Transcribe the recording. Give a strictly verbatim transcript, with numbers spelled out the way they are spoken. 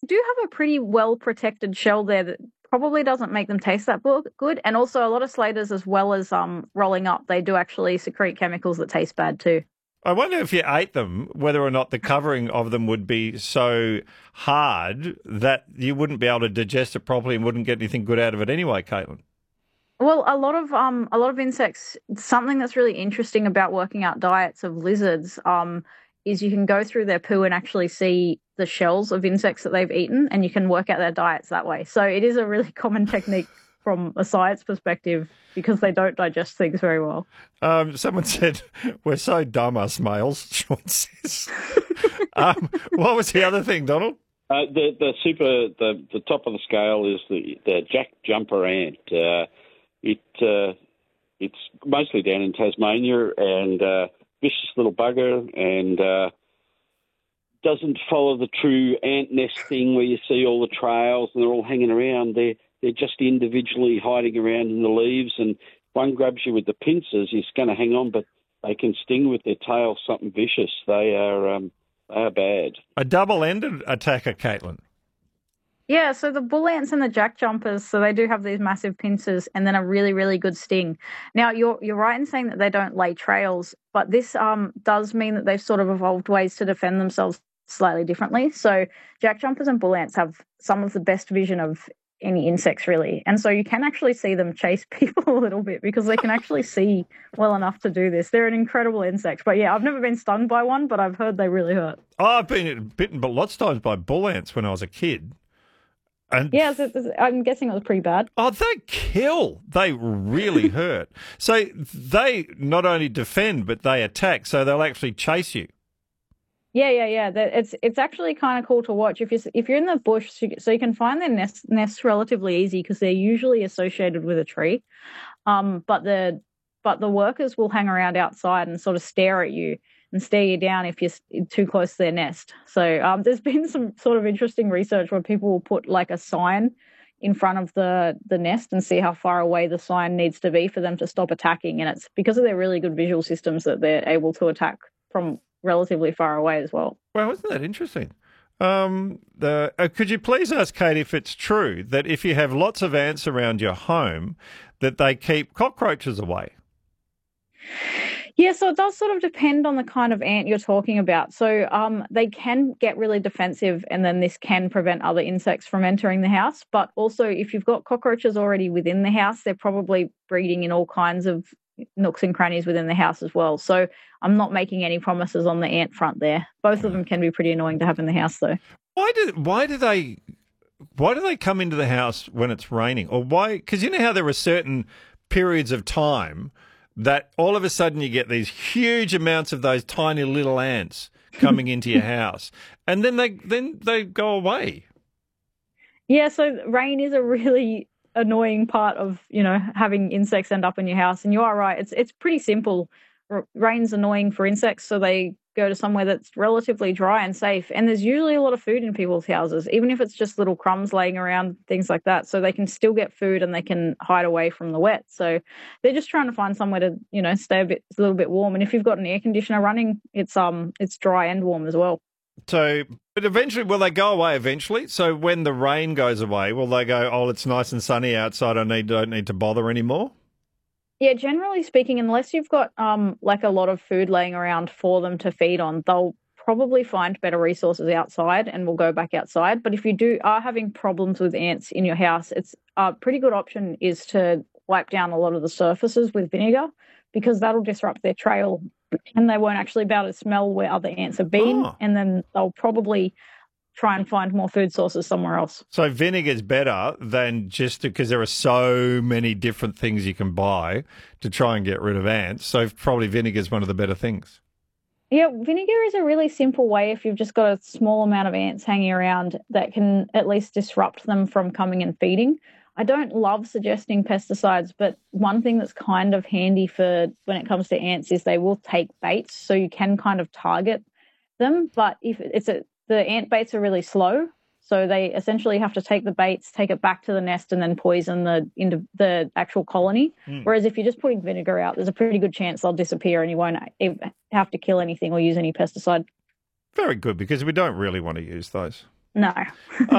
do have a pretty well-protected shell there that probably doesn't make them taste that bo- good. And also a lot of slaters, as well as um, rolling up, they do actually secrete chemicals that taste bad too. I wonder if you ate them, whether or not the covering of them would be so hard that you wouldn't be able to digest it properly and wouldn't get anything good out of it anyway, Caitlin. Well, a lot of um, a lot of insects. Something that's really interesting about working out diets of lizards um, is you can go through their poo and actually see the shells of insects that they've eaten, and you can work out their diets that way. So it is a really common technique from a science perspective because they don't digest things very well. Um, someone said, we're so dumb, us males, Sean says. um, what was the other thing, Donald? Uh, the the super the, the top of the scale is the, the jack jumper ant. Uh, it uh, it's mostly down in Tasmania and uh, vicious little bugger and uh, doesn't follow the true ant nest thing where you see all the trails and they're all hanging around. They're they're just individually hiding around in the leaves, and one grabs you with the pincers, he's going to hang on, but they can sting with their tail something vicious. They are um, they are bad. A double-ended attacker, Caitlin. Yeah, so the bull ants and the jack jumpers, so they do have these massive pincers and then a really, really good sting. Now, you're you're right in saying that they don't lay trails, but this um does mean that they've sort of evolved ways to defend themselves slightly differently. So jack jumpers and bull ants have some of the best vision of any insects, really. And so you can actually see them chase people a little bit because they can actually see well enough to do this. They're an incredible insect. But yeah, I've never been stung by one, but I've heard they really hurt. Oh, I've been bitten but lots of times by bull ants when I was a kid. And yeah, so, so I'm guessing it was pretty bad. Oh, they kill. They really hurt. So they not only defend, but they attack. So they'll actually chase you. Yeah, yeah, yeah. It's it's actually kind of cool to watch if you if you're in the bush, so you can find their nests nests relatively easy because they're usually associated with a tree. Um, but the but the workers will hang around outside and sort of stare at you and stare you down if you're too close to their nest. So um, there's been some sort of interesting research where people will put like a sign in front of the the nest and see how far away the sign needs to be for them to stop attacking. And it's because of their really good visual systems that they're able to attack from relatively far away as well. Well, isn't that interesting? Um, the, uh, could you please ask Kate if it's true that if you have lots of ants around your home, that they keep cockroaches away? Yeah, so it does sort of depend on the kind of ant you're talking about. So um, they can get really defensive, and then this can prevent other insects from entering the house. But also, if you've got cockroaches already within the house, they're probably breeding in all kinds of nooks and crannies within the house as well. So I'm not making any promises on the ant front there. Both of them can be pretty annoying to have in the house, though. Why do why do they why do they come into the house when it's raining? Or why? Because you know how there are certain periods of time that all of a sudden you get these huge amounts of those tiny little ants coming into your house, and then they then they go away. Yeah, so rain is a really annoying part of, you know, having insects end up in your house. And you are right, it's it's pretty simple. R- rain's annoying for insects, so they go to somewhere that's relatively dry and safe. And there's usually a lot of food in people's houses, even if it's just little crumbs laying around, things like that. So they can still get food and they can hide away from the wet. So they're just trying to find somewhere to, you know, stay a bit a little bit warm. And if you've got an air conditioner running, it's um it's dry and warm as well. So, but eventually, will they go away eventually? So when the rain goes away, will they go, oh, it's nice and sunny outside, I need, don't need to bother anymore? Yeah, generally speaking, unless you've got um like a lot of food laying around for them to feed on, they'll probably find better resources outside and will go back outside. But if you do are having problems with ants in your house, it's a pretty good option is to wipe down a lot of the surfaces with vinegar, because that'll disrupt their trail and they won't actually be able to smell where other ants have been. Oh. And then they'll probably try and find more food sources somewhere else. So vinegar's better than just because there are so many different things you can buy to try and get rid of ants. So probably vinegar's one of the better things. Yeah, vinegar is a really simple way if you've just got a small amount of ants hanging around that can at least disrupt them from coming and feeding. I don't love suggesting pesticides, but one thing that's kind of handy for when it comes to ants is they will take baits, so you can kind of target them. But if it's a, the ant baits are really slow, so they essentially have to take the baits, take it back to the nest, and then poison the into the actual colony. Mm. Whereas if you're just putting vinegar out, there's a pretty good chance they'll disappear and you won't have to kill anything or use any pesticide. Very good, because we don't really want to use those. No.